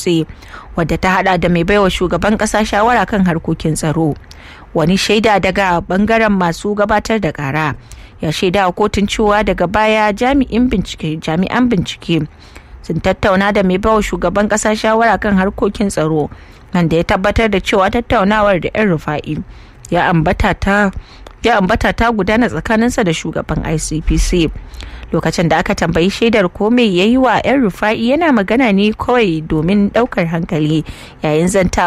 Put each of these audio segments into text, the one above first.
dutse wadda ta hada da mai baiwa shugaban kasa shawara kan harkokin tsaro. Wani shaida daga bangaren masu gabatar da kara ya shaida a kotun cewa daga baya jami'an bincike sun tattauna da mai baiwa shugaban kasa shawara kan harkokin tsaro, wanda ya tabbatar da cewa tattaunawar da yan Rufa'i ya ambata ta gudana tsakaninsa da shugaban ICPC. Lokacin da aka tambayi shaidar ko me yayi wa yan Rufa'i, yana magana ne kawai domin daukar hankali yayin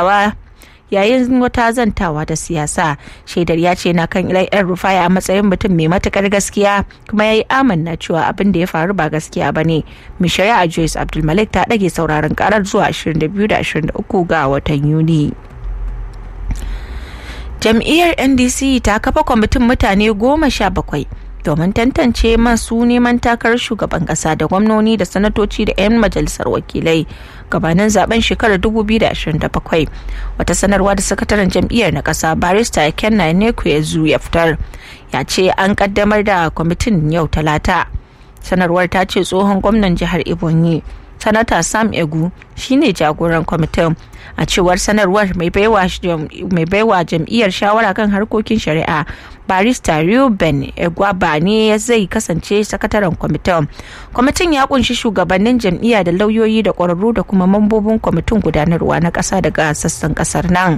wata zantawa ta siyasa. Shaidar ya ce na kan yan Rufa'i a matsayin mutum mai matukar gaskiya, kuma ya yi amanna cewa abin da ya faru ba gaskiya ba ne. Mai shari'a Joyce Abdulmalik ta ɗage sauraron karar zuwa 22 da 23 ga watan Yuni. Jam'iyyar NDC ta kafa kwamitin mutane 17 domin tantance masu neman takarar shugaban kasa da gwamnoni da sanatoci da 'yan majalisar wakilai gabanin zaben shekarar 2027. Wata sanarwa da sakataren jam'iyyar na kasa barista Kenna Nekwezu ya fitar ya ce an kaddamar da kwamitin yau Talata. Sanarwar ta ce tsohon gwamnan jihar Ebonyi Sanata Sam Egu shine jagoran kwamitin. A cewar sanarwar, mai baiwa jam'iyyar shawara kan harkokin shari'a barista Reuben Egwaba ne zai kasance sakataren kwamitin. Kwamitin ya kunshi shugabannin jam'iyya da lauyoyi da ƙwararru da kuma mambobin kwamitin gudanarwa na ƙasa daga sassan ƙasar nan.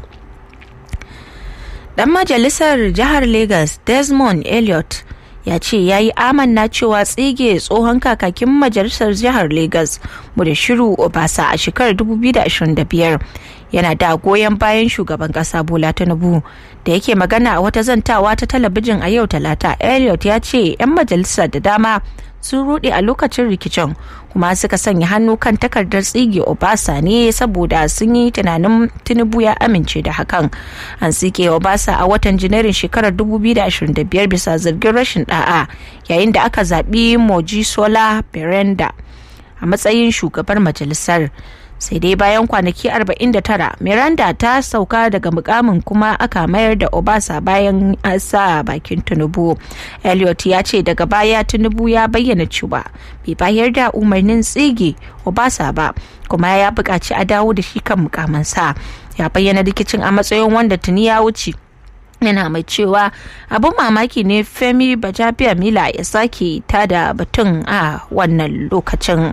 Dan majalisar jihar Lagos Desmond Elliot ya ce ya yi amanna cewa tsige tsohon kakakin majalisar jihar Lagos Mudashiru Obasa a shekarar 2025 yana da goyon bayan shugaban kasa Bola Tinubu. Da yake magana a wata zantawa ta talabijin a yau Talata, Elliot ya ce 'yan majalisar da dama sun rude a lokacin rikicin kuma suka sanya hannu kan takardar tsige Obasa ne saboda sun yi tunanin Tinubu ya amince da hakan. An tsige Obasa a watan Janairun shekarar 2025 bisa zargin rashin da'a yayin da aka zaɓi Mojisola Meranda a matsayin shugabar majalisar. Sai dai bayan kwanaki 49 Miranda ta sauka daga mukamin kuma aka mayar da Obasa bayan an sa bakin Tinubu. Elliot ya ce daga baya Tinubu ya bayyana cewa bai bayar da umarnin tsige Obasa ba, kuma ya buƙaci a dawo da shi kan mukamansa. Ya bayyana rikicin a matsayin wanda tuni ya wuce, yana mai cewa abin mamaki ne Femi Bajabiamila ya sake tada batun a wannan lokacin.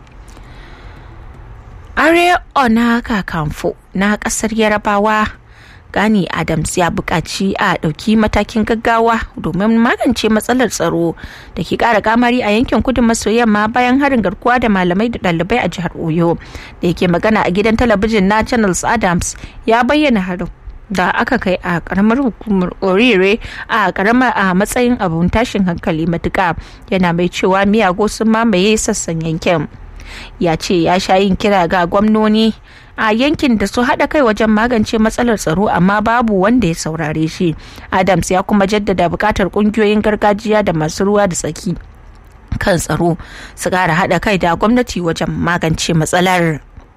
Are Onakakanfo na kasar Yarabawa Gani Adams ya buƙaci a ɗauki matakin gaggawa domin magance matsalar tsaro da ke ƙara kamari a yankin kudu maso yamma bayan harin garkuwa da malamai da ɗalibai a jihar Oyo. Da yake magana a gidan talabijin na Channels, Adams ya bayyana harin da aka kai a karamar hukumar Orire a matsayin abun tashin hankali matuƙa, yana mai cewa miyago sun mamaye sassan yankin. Ya ce ya sha yin kira ga gwamnoni a yankin da su haɗa kai wajen magance matsalar tsaro, amma babu wanda ya saurare shi. Adams ya kuma jaddada buƙatar ƙungiyoyin gargajiya da masu ruwa da tsaki kan tsaro su ƙara haɗa kai da gwamnati wajen magance matsalar.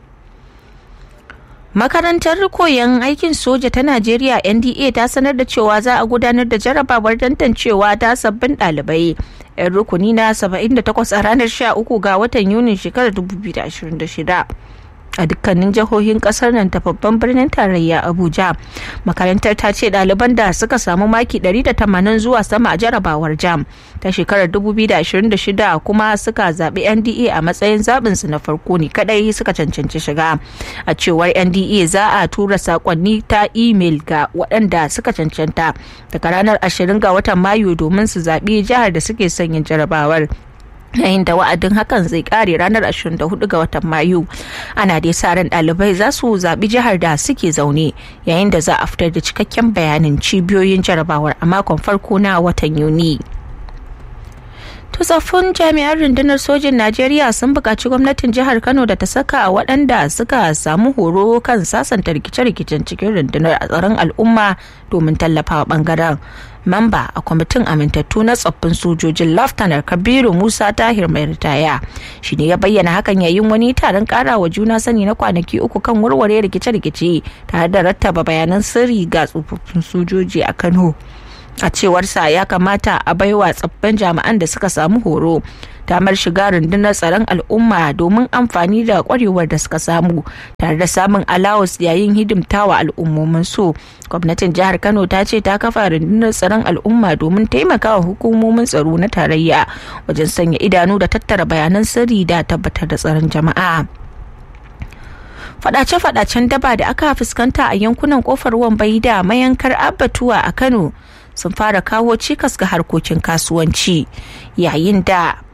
Makarantar koyon aikin soja ta Najeriya NDA ta sanar da cewa za a gudanar da jarabawar tantancewa ta sabbin ɗalibai 'yan rukuni na 78 a ranar 13 ga watan Yunin shekarar 2026 a dukkanin jihohin kasar nan ta babban birnin tarayya Abuja. Makarantar ta ce ɗaliban da suka samu maki 180 zuwa sama a jarabawar JAMB ta shekarar 2026 kuma suka zaɓi NDA a matsayin zaɓinsu na farko ne kadai suka cancanci shiga. A cewar NDA za a tura sakonni ta email ga waɗanda suka cancanta daga ranar 20 ga watan Mayu domin su zaɓi jihar da suke son yin jarabawar, yayin da wa'adin hakan zai kare ranar 24 ga watan Mayu. Ana dai sa ran ɗalibai za su zaɓi jihar da suke zaune, yayin da za a fitar da cikakken bayanin cibiyoyin jarabawar a makon farko na watan Yuni. Tsofaffin jami'an rundunar sojin Najeriya sun buƙaci gwamnatin jihar Kano da ta saka waɗanda suka samu horo kan sasanta rikice-rikicen cikin rundunar a tsaron al'umma domin tallafawa ɓangaren. Mamba a kwamitin amintattu na tsoffin sojojin Laftanar Kabiru Musa Tahir mai ritaya shi ne ya bayyana hakan yayin wani taron karawa juna sani na kwanaki 3 kan warware rikice-rikice tare da rattaba bayanan sirri ga tsofaffin sojoji a Kano. A cewarsa ya kamata a baiwa tsaffin jami'an da suka samu horo damar shiga rundunar tsaron al'umma domin amfani da kwarewar da suka samu tare da samun alawus yayin hidimtawa al'ummomin su. Gwamnatin jihar Kano ta ce ta kafa rundunar tsaron al'umma domin taimakawa hukumomin tsaro na tarayya wajen sanya idanu da tattara bayanan sirri da tabbatar da tsaron jama'a. Fadace-fadacen daba da aka fuskanta a yankunan kofar Wambai da mayankar Abbatuwa a Kano sun fara kawo cikas ga harkokin kasuwanci yayin da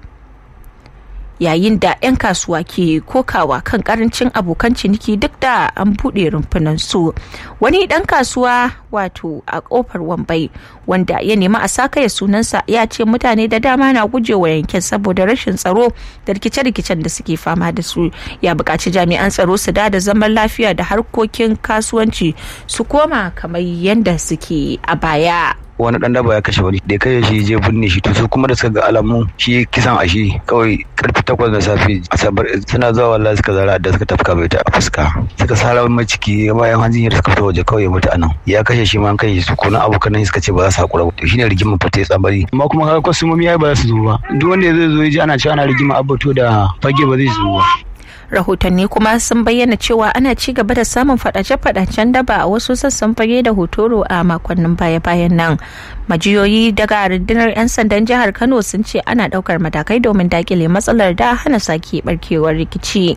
'yan kasuwa ke kokawa kan karancin abokan ciniki duk da an buɗe rumfunan su. Wani ɗan kasuwa wato a ƙofar Wambai wanda ya nemi a sakaya sunansa ya ce mutane da dama na gujewa yankin saboda rashin tsaro da rikice-rikicen da suke fama da su. Ya buƙaci jami'an tsaro su da zaman lafiya da harkokin kasuwanci su koma kamar yadda suke a baya. Wani dan daba ya kashe wani da kai shi je binne shi to su kuma da suka ga alamu shi kisan a shi kawai karfe 8 na safe asabar suna zuwa wallahi suka zara da suka tafka bai ta a fuska suka sara mai ciki bayan hanjin suka fito waje kawai mutu anan ya kashe shi ma an kashe su ko na abokan suka ce ba za su hakura to shine rigimar fate tsabari amma kuma kaga kwasumomi yayi ba za su zo ba duk wanda zai zo ya ji ana cewa ana rigima Abbato da Fage ba zai zo ba. Rahotanni kuma sun bayyana cewa ana ci gaba da samun fadace-fadacen daba a wasu sassan Fage da Hotoro a makonnin baya-bayan nan. Majiyoyi daga rundunar 'yan sandan jihar Kano sun ce ana daukar matakai domin dakile matsalar da hana sake barkewar rikici.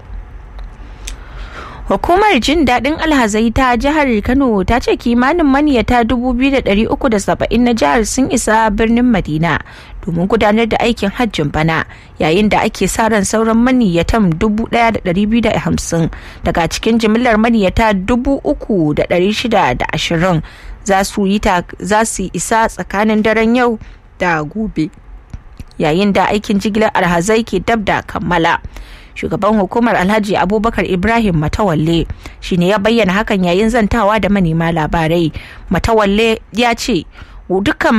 Hukumar jin daɗin alhazai ta jihar Kano ta ce kimanin maniyata 2,370 na jihar sun isa birnin Madina domin gudanar da aikin hajjin bana yayin da ake sa ran sauran maniyatan 1,250 daga cikin jimillar maniyata 3,620 za su isa tsakanin daren yau da gobe yayin da aikin jigilar alhazai ke dab da kammala. Shugaban hukumar Alhaji Abubakar Ibrahim Matawalle shine ya bayyana hakan yayin zantawa da manema labarai. Matawalle ya ce dukkan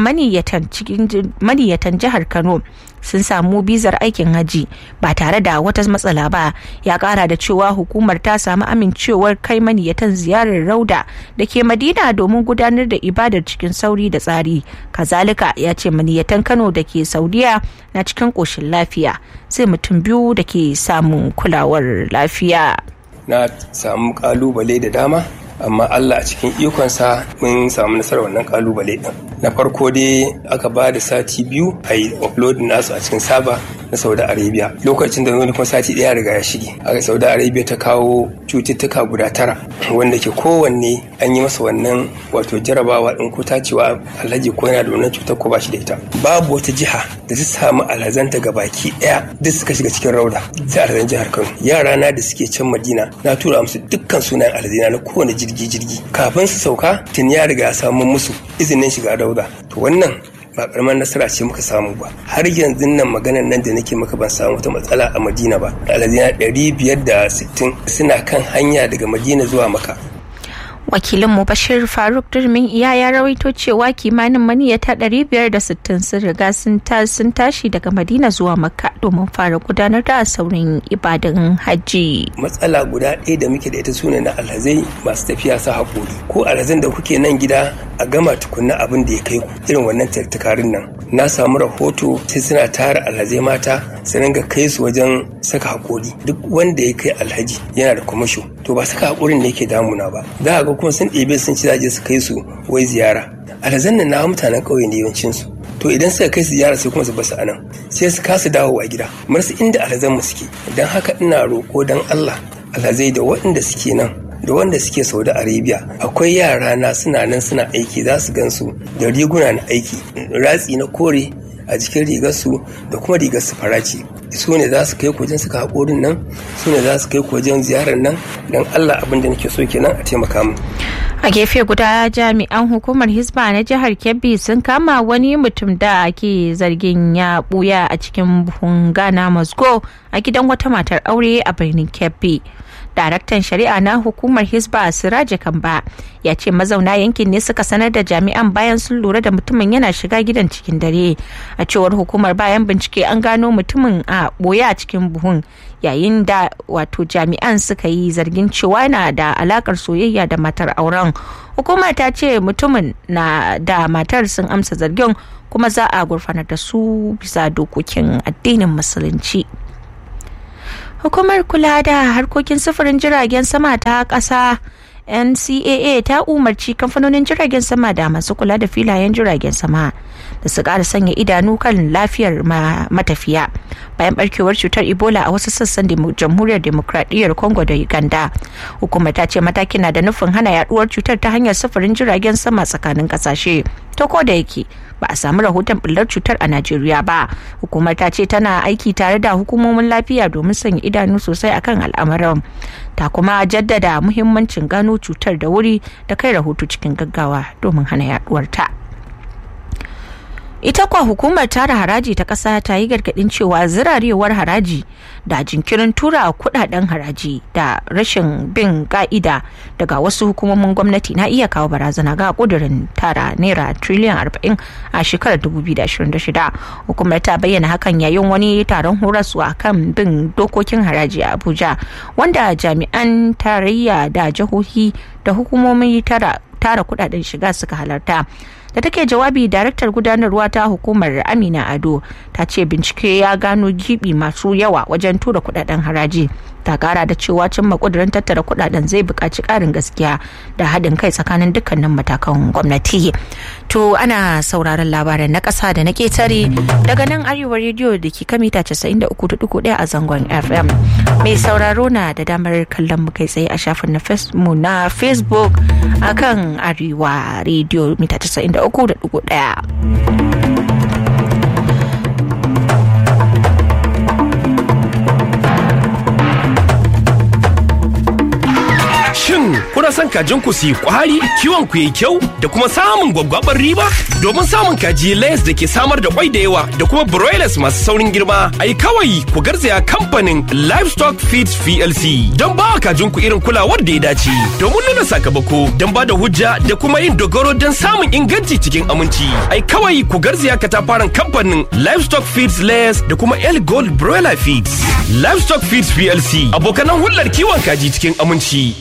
maniyatan jihar Kano sun samu bizar aikin haji ba tare da wata matsala ba. Ya kara da cewa hukumar ta samu amincewar kai maniyatan ziyarar Rauda da ke Madina domin gudanar da ibadar cikin sauri da tsari. Kazalika ya ce maniyatan Kano da ke Saudiya na cikin koshin lafiya sai mutum biyu da ke samun kulawar lafiya. Na samu kalubale da dama amma Allah a cikin ikonsa mun samu nasarar wannan kalubale din. Na farko dai aka ba da sati 2 a yi uploading nasu a cikin saba na Saudi Arabia. Lokacin da wani kuma sati 1 riga ya shige. Aka Saudi Arabia ta kawo cututtuka guda 9 wanda ke kowanne an yi masa wannan wato jarabawa din ko tacewa alhaji ko yana da wannan cutar ko ba shi da ita. Babu wata jiha da ta samu alhazanta gabaki daya duk suka shiga cikin rauda sai alhazan jihar Kano. Yara na da suke can Madina na tura musu dukkan sunayen alhazina na kowane jirgi kafin su sauka tun ya riga ya samu musu izinin shiga dauda. To wannan ba karamar nasara ce muka samu ba. Har yanzu nan maganar nan da nake maka ban samu wata matsala a Madina ba. Alhazina 560 suna kan hanya daga Madina zuwa Makka. Wakilinmu Bashir Faruk Durmin ya rawaito cewa kimanin maniyata 560 sun riga sun tashi daga Madina zuwa Makka domin fara gudanar da saurin ibadan hajji. Matsala guda ɗaya da muke da ita sune na alhazai masu tafiya sa haƙuri. Ko alhazan da kuke nan gida a gama tukunna abin da ya kai ku irin wannan tattakarin nan. Na samu rahoto sai suna tara alhazai mata su ringa kai su wajen saka haƙuri. Duk wanda ya kai alhaji yana da kwamasho. To ba saka haƙurin ne yake damuna ba. Za a ga kuma sun ɗebe sun ci zaje su kai su wai ziyara. Alhazan nan na mutanen ƙauye ne yawancinsu. To idan suka kai su ziyara sai kuma su basu anan sai su kasa dawowa gida marsu inda alhazan mu suke. Don haka ina roƙo don Allah alhazai da waɗanda suke nan da wanda suke Saudi Arabia akwai yara na suna nan suna aiki za su gansu da riguna na aiki ratsi na kore a jikin rigarsu da kuma rigar su faraci. Su ne za su kai wajen suka haƙorin nan su ne za su kai wajen ziyarar nan don Allah abin da nake so kenan a taimaka mu. A gefe guda jami'an hukumar Hisba na jihar Kebbi sun kama wani mutum da ake zargin ya buya a cikin buhun Ghana Moscow a gidan wata matar aure a birnin Kebbi. daraktan shari'a na hukumar Hisba Siraje Kamba ya ce mazauna yankin ne suka sanar da jami'an bayan sun lura da mutumin yana shiga gidan cikin dare. A cewar hukumar, bayan bincike an gano mutumin a boye a cikin buhun, yayin da wato jami'an suka yi zargin cewa yana da alakar soyayya da matar auren. Hukumar ta ce mutumin na da matar sun amsa zargin kuma za a gurfanar da su bisa dokokin addinin musulunci. Hukumar kula da harkokin sufurin jiragen sama ta ƙasa NCAA ta umarci kamfanonin jiragen sama da masu kula da filayen jiragen sama da su ƙara sanya idanu kan lafiyar matafiya bayan barkewar cutar Ebola a wasu sassan jamhuriyar demokradiyyar Congo da Uganda. Hukumar ta ce matakin na da nufin hana yaduwar cutar ta hanyar sufurin jiragen sama tsakanin kasashe. To ko da yake ba a samu rahoton bullar cutar a Najeriya ba, hukumar ta ce tana aiki tare da hukumomin lafiya domin sanya idanu sosai akan al'amarin. Ta kuma jaddada muhimmancin gano cutar da wuri da kai rahoto cikin gaggawa domin hana yaduwar ta. Ita kuwa hukumar tara haraji ta ƙasa ta yi gargaɗin cewa zirarewar haraji da jinkirin tura kudaden haraji da rashin bin ka'ida daga wasu hukumomin gwamnati na iya kawo barazana ga kudirin tara naira triliyan 40 a shekarar 2026. Hukumar ta bayyana hakan yayin wani taron horaswa kan bin dokokin haraji a Abuja, wanda jami'an tarayya da jihohi da hukumomin tara kudaden shiga suka halarta. Da take jawabi, daraktar gudanarwa ta hukumar Amina Ado ta ce bincike ya gano gibi masu yawa wajen tura kudaden haraji. Ta kara da cewa cimma kudirin tattara kudaden zai buƙaci ƙarin gaskiya da haɗin kai tsakanin dukkanin matakan gwamnati. To ana sauraron labaran na ƙasa da na ƙetare daga nan Arewa rediyo da ke kamita 93.1 a zangon FM. Mai sauraro na da damar kallon mu kai tsaye a shafin na Facebook akan Arewa rediyo mita 93.1. Shin kuna son kajin ku su yi kwari, kiwon ku yi kyau da kuma samun gwaggwabar riba? Domin samun kaji layers da ke samar da kwai da yawa da kuma broilers masu saurin girma, ai kawai ku garzaya kamfanin Livestock Feeds PLC don ba wa kajin ku irin kulawar da ya dace. Domin nuna sakamako, don ba da hujja da kuma yin dogaro don samun inganci cikin aminci. Ai kawai ku garzaya katafaren kamfanin Livestock Feeds Layers da kuma El Gold Broiler Feeds. Livestock Feeds PLC abokanan hulɗar kiwon kaji cikin aminci.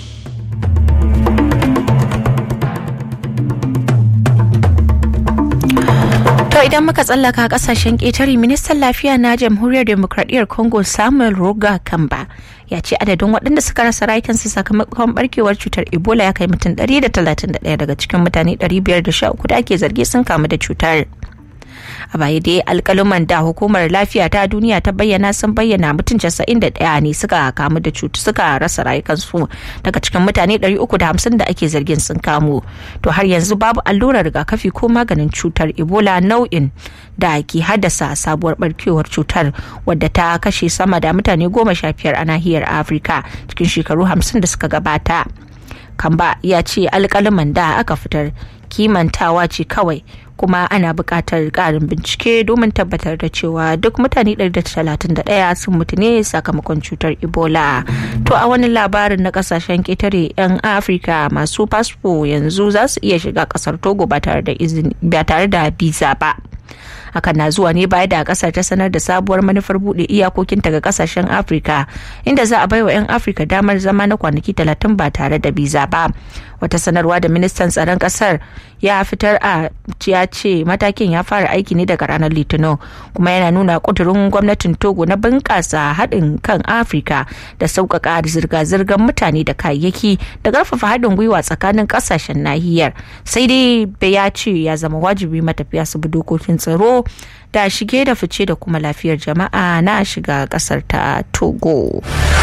Idan muka tsallaka kasashen ƙetare, ministan lafiya na jamhuriyar demokradiyyar Congo Samuel Roga Kamba ya ce adadin waɗanda suka rasa rayukansu sakamakon barkewar cutar Ebola ya kai mutum 131 daga cikin mutane 513 da ake zargi sun kamu da cutar. A baya dai alkaluman da hukumar lafiya ta duniya ta bayyana sun bayyana mutum 91 ne suka kamu da cuta suka rasa rayukansu daga cikin mutane 350 da ake zargin sun kamu. To har yanzu babu allurar rigakafi ko maganin cutar Ebola nau'in da ke haddasa sabuwar barkewar cutar, wadda ta kashe sama da mutane 15 a nahiyar Afirka cikin shekaru 50 da suka gabata. Kamba ya ce alkaluman da aka fitar kimantawa ce kawai, kuma ana buƙatar ƙarin bincike domin tabbatar da cewa duk mutane 131 sun mutu ne sakamakon cutar Ebola. To a wani labarin na kasashen ƙetare, 'yan Afirka masu fasfo yanzu za su iya shiga ƙasar Togo ba tare da biza ba. Hakan na zuwa ne bayan da kasar ta sanar da sabuwar manufar bude iyakokinta ga kasashen Afirka, inda za a baiwa 'yan Afirka damar zama na kwanaki 30 ba tare da biza ba. Wata sanarwa da ministan tsaron kasar ya fitar ya ce matakin ya fara aiki ne daga ranar Litinin, kuma yana nuna kudurin gwamnatin Togo na bunƙasa haɗin kan Afirka da sauƙaƙa zirga-zirgar mutane da kayayyaki da ƙarfafa haɗin gwiwa tsakanin ƙasashen nahiyar. Sai dai ya ce ya zama wajibi matafiya su bi dokokin tsaro da shige da fice da kuma lafiyar jama'a na shiga ƙasar ta Togo.